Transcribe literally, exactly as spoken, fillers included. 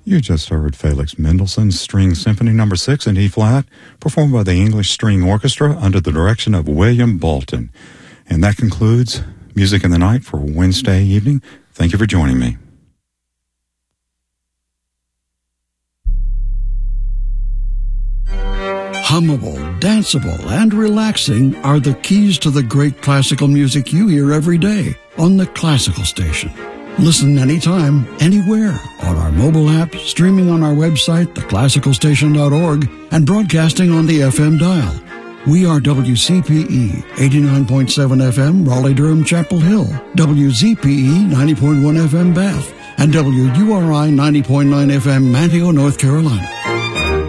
You just heard Felix Mendelssohn's String Symphony Number six in E-flat, performed by the English String Orchestra under the direction of William Bolton. And that concludes Music in the Night for Wednesday evening. Thank you for joining me. Hummable, danceable, and relaxing are the keys to the great classical music you hear every day on the Classical Station. Listen anytime, anywhere, on our mobile app, streaming on our website, the classical station dot org, and broadcasting on the F M dial. We are W C P E, eighty-nine point seven F M, Raleigh-Durham, Chapel Hill, W Z P E, ninety point one F M, Bath, and W U R I, ninety point nine F M, Manteo, North Carolina.